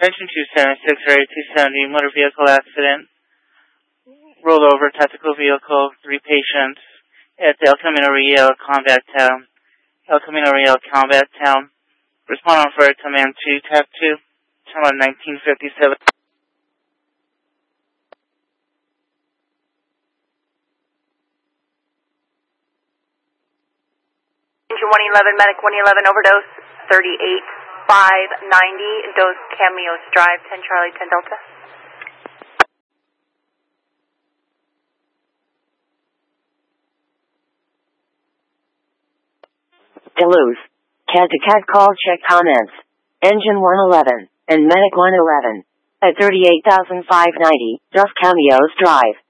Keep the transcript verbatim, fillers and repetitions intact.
Attention two seven six or eight two seventy, motor vehicle accident. Rolled over, tactical vehicle, three patients at the El Camino Real Combat Town. El Camino Real Combat Town. Respond on fire command two, tap two, time on nineteen fifty-seven. Engine one eleven, medic one eleven, overdose, thirty-eight five ninety, Dos Cameos Drive, ten Charlie, ten Delta. Duluth. C A D to C A D call check comments. Engine one eleven and medic one eleven at thirty-eight thousand five hundred ninety, Dos Cameos Drive.